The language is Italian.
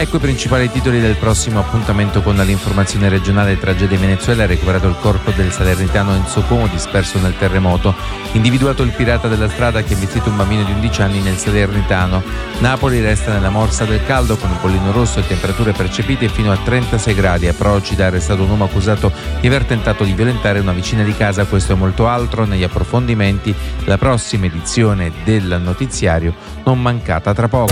Ecco i principali titoli del prossimo appuntamento con l'informazione regionale. Tragedia in Venezuela, recuperato il corpo del salernitano Enzo Como disperso nel terremoto, individuato il pirata della strada che ha investito un bambino di 11 anni nel Salernitano. Napoli resta nella morsa del caldo con il bollino rosso e temperature percepite fino a 36 gradi. A Procida è arrestato un uomo accusato di aver tentato di violentare una vicina di casa. Questo e molto altro negli approfondimenti. La prossima edizione del notiziario non mancata tra poco.